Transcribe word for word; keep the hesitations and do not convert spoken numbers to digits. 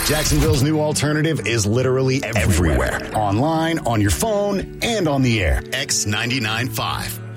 Jacksonville's new alternative is literally everywhere. everywhere. Online, on your phone, and on the air. X ninety-nine point five.